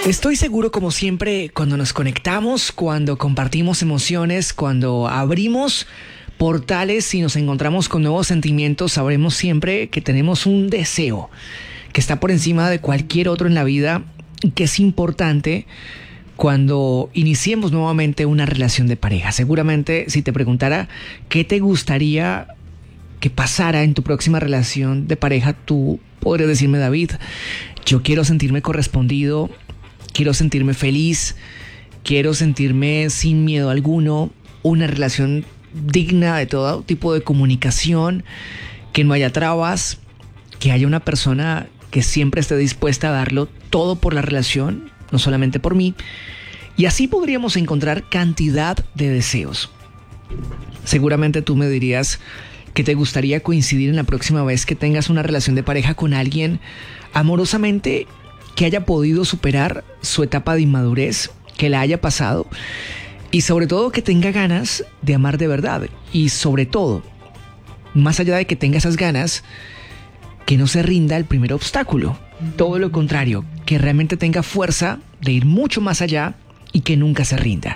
Estoy seguro, como siempre, cuando nos conectamos, cuando compartimos emociones, cuando abrimos portales y nos encontramos con nuevos sentimientos, sabremos siempre que tenemos un deseo que está por encima de cualquier otro en la vida y que es importante cuando iniciemos nuevamente una relación de pareja. Seguramente, si te preguntara qué te gustaría que pasara en tu próxima relación de pareja, tú podrías decirme: David, yo quiero sentirme correspondido, quiero sentirme feliz, quiero sentirme sin miedo alguno, una relación digna de todo tipo de comunicación, que no haya trabas, que haya una persona que siempre esté dispuesta a darlo todo por la relación, no solamente por mí. Y así podríamos encontrar cantidad de deseos. Seguramente tú me dirías que te gustaría coincidir en la próxima vez que tengas una relación de pareja con alguien amorosamente, que haya podido superar su etapa de inmadurez, que la haya pasado, y sobre todo que tenga ganas de amar de verdad. Y sobre todo, más allá de que tenga esas ganas, que no se rinda el primer obstáculo. Todo lo contrario, que realmente tenga fuerza de ir mucho más allá y que nunca se rinda.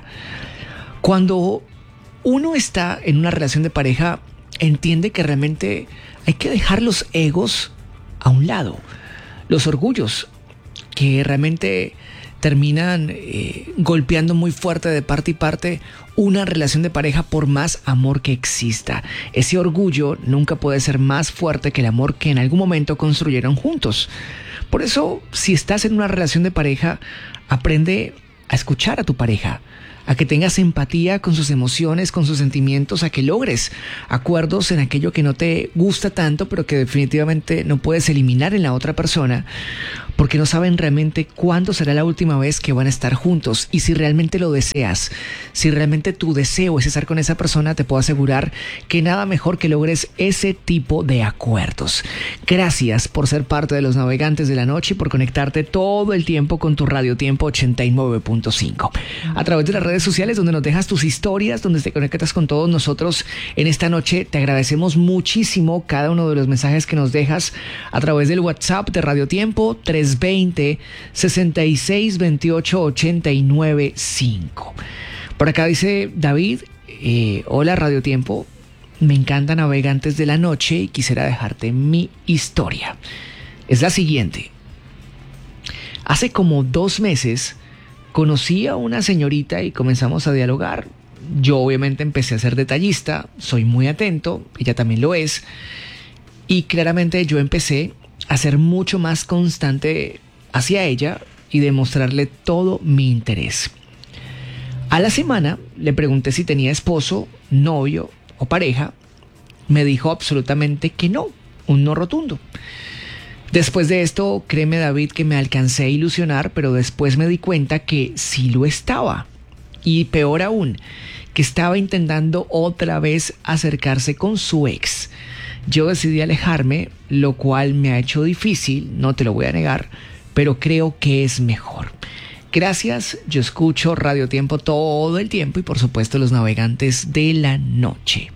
Cuando uno está en una relación de pareja, entiende que realmente hay que dejar los egos a un lado, los orgullos que realmente terminan golpeando muy fuerte de parte y parte una relación de pareja, por más amor que exista. Ese orgullo nunca puede ser más fuerte que el amor que en algún momento construyeron juntos. Por eso, si estás en una relación de pareja, aprende a escuchar a tu pareja, a que tengas empatía con sus emociones, con sus sentimientos, a que logres acuerdos en aquello que no te gusta tanto, pero que definitivamente no puedes eliminar en la otra persona, porque no saben realmente cuándo será la última vez que van a estar juntos. Y si realmente lo deseas, si realmente tu deseo es estar con esa persona, te puedo asegurar que nada mejor que logres ese tipo de acuerdos. Gracias por ser parte de los Navegantes de la Noche y por conectarte todo el tiempo con tu Radio Tiempo 89.5. A través de las redes sociales, donde nos dejas tus historias, donde te conectas con todos nosotros en esta noche, te agradecemos muchísimo cada uno de los mensajes que nos dejas a través del WhatsApp de Radio Tiempo 320-6628-895. Por acá dice David: hola Radio Tiempo, me encanta Navegantes de la Noche y quisiera dejarte mi historia. Es la siguiente. Hace como 2 meses conocí a una señorita y comenzamos a dialogar. Yo obviamente empecé a ser detallista, soy muy atento, ella también lo es, y claramente yo empecé a ser mucho más constante hacia ella y demostrarle todo mi interés. A la semana le pregunté si tenía esposo, novio o pareja. Me dijo absolutamente que no, un no rotundo. Después de esto, créeme David, que me alcancé a ilusionar, pero después me di cuenta que sí lo estaba. Y peor aún, que estaba intentando otra vez acercarse con su ex. Yo decidí alejarme, lo cual me ha hecho difícil, no te lo voy a negar, pero creo que es mejor. Gracias, yo escucho Radio Tiempo todo el tiempo y por supuesto los Navegantes de la Noche.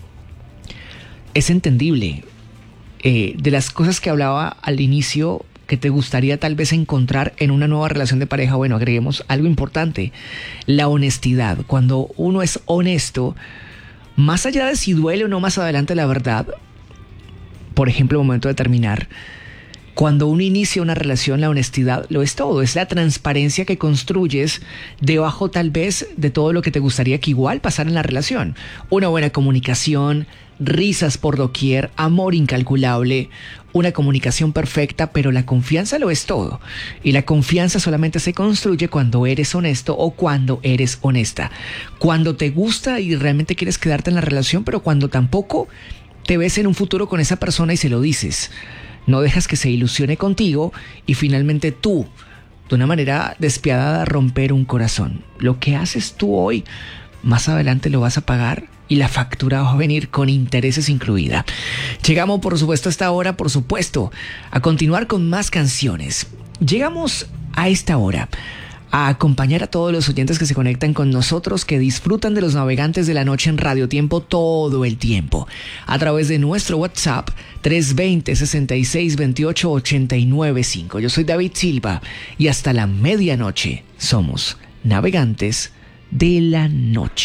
Es entendible. De las cosas que hablaba al inicio que te gustaría tal vez encontrar en una nueva relación de pareja, bueno, agreguemos algo importante: la honestidad. Cuando uno es honesto, más allá de si duele o no más adelante la verdad, por ejemplo, el momento de terminar, cuando uno inicia una relación, la honestidad lo es todo. Es la transparencia que construyes debajo tal vez de todo lo que te gustaría que igual pasara en la relación. Una buena comunicación, risas por doquier, amor incalculable, una comunicación perfecta, pero la confianza lo es todo. Y la confianza solamente se construye cuando eres honesto o cuando eres honesta. Cuando te gusta y realmente quieres quedarte en la relación, pero cuando tampoco te ves en un futuro con esa persona y se lo dices. No dejas que se ilusione contigo y finalmente tú, de una manera despiadada, romper un corazón. Lo que haces tú hoy, más adelante lo vas a pagar y la factura va a venir con intereses incluida. Llegamos, por supuesto, a esta hora, por supuesto, a continuar con más canciones. Llegamos a esta hora a acompañar a todos los oyentes que se conectan con nosotros, que disfrutan de los navegantes de la noche en Radio Tiempo todo el tiempo, a través de nuestro WhatsApp 320-6628-895. Yo soy David Silva y hasta la medianoche somos navegantes de la noche.